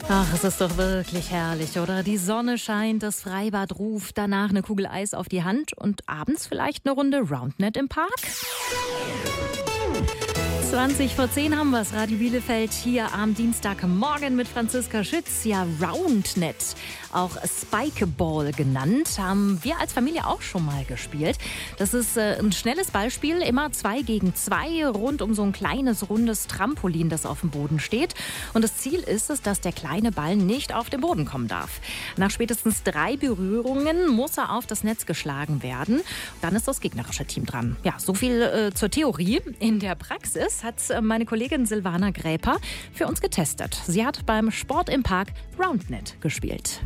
Ach, es ist doch wirklich herrlich, oder? Die Sonne scheint, das Freibad ruft, danach eine Kugel Eis auf die Hand und abends vielleicht eine Runde Roundnet im Park? 20 vor 10 haben wir es, Radio Bielefeld hier am Dienstagmorgen mit Franziska Schütz. Ja, Roundnet, auch Spikeball genannt, haben wir als Familie auch schon mal gespielt. Das ist ein schnelles Ballspiel, immer 2 gegen 2, rund um so ein kleines, rundes Trampolin, das auf dem Boden steht. Und das Ziel ist es, dass der kleine Ball nicht auf den Boden kommen darf. Nach spätestens 3 Berührungen muss er auf das Netz geschlagen werden. Dann ist das gegnerische Team dran. Ja, so viel zur Theorie. In der Praxis hat meine Kollegin Silvana Gräper für uns getestet. Sie hat beim Sport im Park Roundnet gespielt.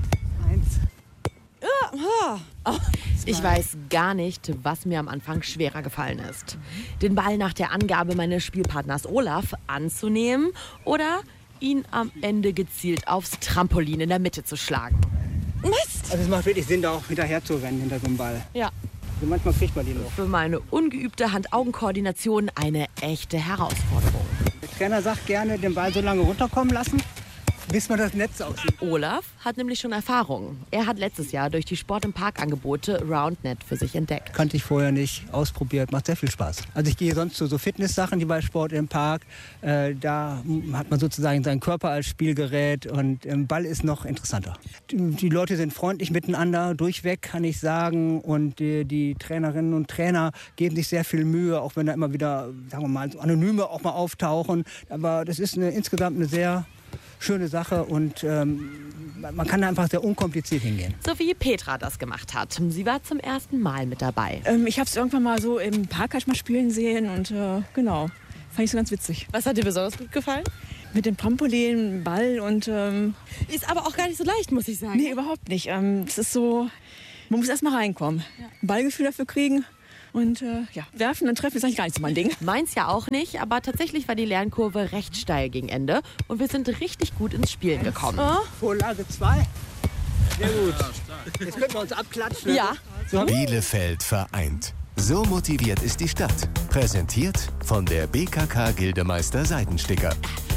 Ich weiß gar nicht, was mir am Anfang schwerer gefallen ist. Den Ball nach der Angabe meines Spielpartners Olaf anzunehmen oder ihn am Ende gezielt aufs Trampolin in der Mitte zu schlagen. Mist! Also es macht wirklich Sinn, da auch hinterher zu rennen hinter so einem Ball. Ja. Also manchmal kriegt man die noch. Für meine ungeübte Hand-Augen-Koordination eine echte Herausforderung. Der Trainer sagt gerne, den Ball so lange runterkommen lassen, bis man das Netz aussieht. Olaf hat nämlich schon Erfahrung. Er hat letztes Jahr durch die Sport im Park Angebote Roundnet für sich entdeckt. Kannte ich vorher nicht, ausprobiert, macht sehr viel Spaß. Also ich gehe sonst zu so Fitness-Sachen, die bei Sport im Park. Da hat man sozusagen seinen Körper als Spielgerät und im Ball ist noch interessanter. Die Leute sind freundlich miteinander, durchweg kann ich sagen. Und die Trainerinnen und Trainer geben sich sehr viel Mühe, auch wenn da immer wieder, sagen wir mal, so Anonyme auch mal auftauchen. Aber das ist insgesamt eine sehr schöne Sache und man kann da einfach sehr unkompliziert hingehen. So wie Petra das gemacht hat. Sie war zum ersten Mal mit dabei. Ich habe es irgendwann mal so im Park mal spielen sehen und genau, fand ich so ganz witzig. Was hat dir besonders gut gefallen? Mit dem Trampolin, Ball und... Ist aber auch gar nicht so leicht, muss ich sagen. Nee, überhaupt nicht. Es ist so, man muss erst mal reinkommen. Ja. Ein Ballgefühl dafür kriegen. Und werfen und treffen ist eigentlich gar nicht so mein Ding. Meins ja auch nicht, aber tatsächlich war die Lernkurve recht steil gegen Ende und wir sind richtig gut ins Spielen gekommen. Vorlage 2. Sehr gut. Jetzt können wir uns abklatschen. Ja. So. Bielefeld vereint. So motiviert ist die Stadt. Präsentiert von der BKK Gildemeister Seidensticker.